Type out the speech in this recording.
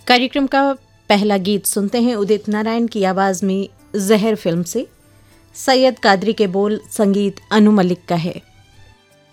कार्यक्रम का पहला गीत सुनते हैं उदित नारायण की आवाज़ में जहर फिल्म से। सैयद कादरी के बोल, संगीत अनु मलिक का है।